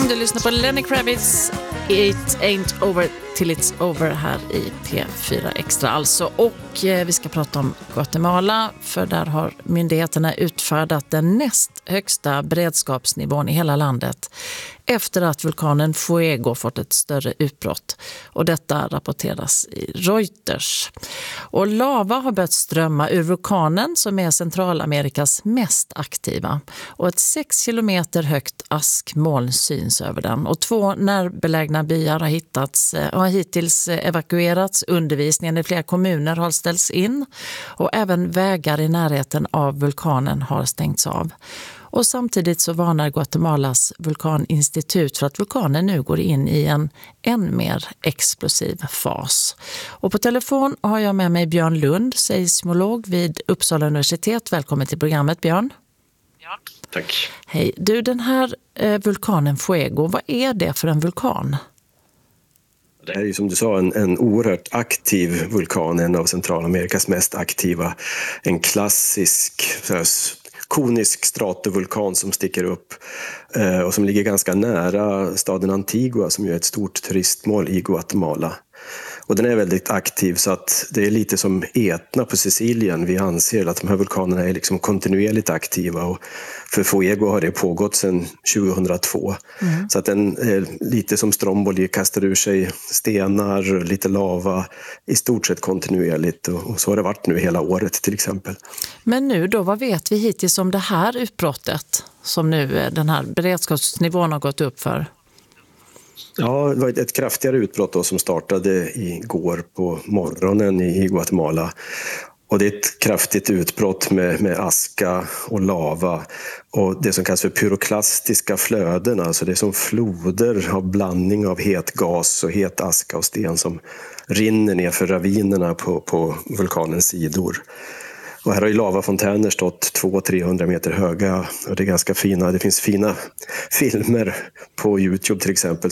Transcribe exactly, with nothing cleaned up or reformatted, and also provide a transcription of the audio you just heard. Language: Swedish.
Du lyssnar på Lenny Kravitz, It Ain't Over Till It's Over här i P fyra Extra alltså. Och eh, vi ska prata om Guatemala, för där har myndigheterna utfärdat den näst högsta beredskapsnivån i hela landet efter att vulkanen Fuego fått ett större utbrott. Och detta rapporteras i Reuters. Och lava har börjat strömma ur vulkanen som är Centralamerikas mest aktiva. Och ett sex kilometer högt askmoln syns över den. Och två närbelägna byar har hittats, har hittills evakuerats. Undervisningen i flera kommuner har ställts in. Och även vägar i närheten av vulkanen har stängts av. Och samtidigt så varnar Guatemalas vulkaninstitut för att vulkanen nu går in i en än mer explosiv fas. Och på telefon har jag med mig Björn Lund, seismolog vid Uppsala universitet. Välkommen till programmet, Björn. Ja. Tack. Hej. Du, den här eh, vulkanen Fuego, vad är det för en vulkan? Det här är ju som du sa en, en oerhört aktiv vulkan, en av Centralamerikas mest aktiva. En klassisk så konisk stratovulkan som sticker upp eh, och som ligger ganska nära staden Antigua som ju är ett stort turistmål i Guatemala. Och den är väldigt aktiv, så att det är lite som Etna på Sicilien. Vi anser att de här vulkanerna är liksom kontinuerligt aktiva, och för Fuego har det pågått sedan tjugohundratvå. Mm. Så att den är lite som Stromboli, kastar ur sig stenar, lite lava i stort sett kontinuerligt, och så har det varit nu hela året till exempel. Men nu då, vad vet vi hittills om det här utbrottet som nu den här beredskapsnivån har gått upp för? Ja, det var ett kraftigare utbrott då som startade igår på morgonen i Guatemala. Och det är ett kraftigt utbrott med, med aska och lava och det som kallas för pyroklastiska flöden. Alltså det är som floder av blandning av het gas och het aska och sten som rinner ner för ravinerna på, på vulkanens sidor. Och här har ju lavafontäner stått två till trehundra meter höga, och det är ganska fina. Det finns fina filmer på YouTube till exempel